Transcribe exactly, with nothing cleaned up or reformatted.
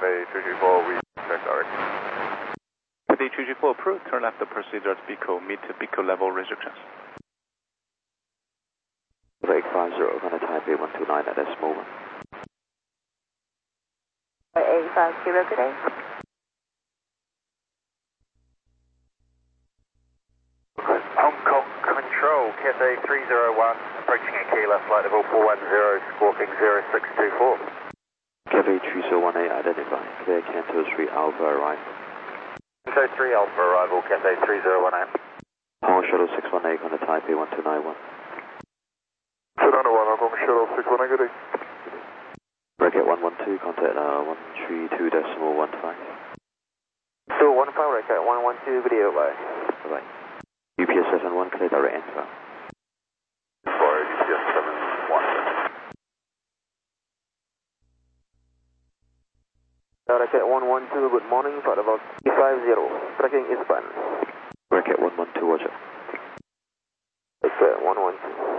Cathay two two four, we check direct. Cathay two two four approved, turn left to proceed towards Pico, meet to Pico level restrictions. eight five zero, going to Taipei one two nine at this moment. eight five zero, good day. Hong Kong Control, Cathay three zero one, approaching a key left flight level four one zero, squawking zero six two four. Cathay three zero one eight identified, clear Canto three Alpha arrival. Canto three Alpha arrival, Cathay three zero one eight. Power Shuttle six one eight, going to Taipei one two nine one. two nine one, Hong Kong Shuttle six one eight, good day. Bracket one one two, contact uh, one three two decimal one five. So one five, Bracket one one two, good day, bye. Bye-bye. U P S seven one, clear direct info. For U P S seven one. Bracket one one two, good morning, flight about three five zero, tracking eastbound. Bracket one one two, roger. Bracket one one two.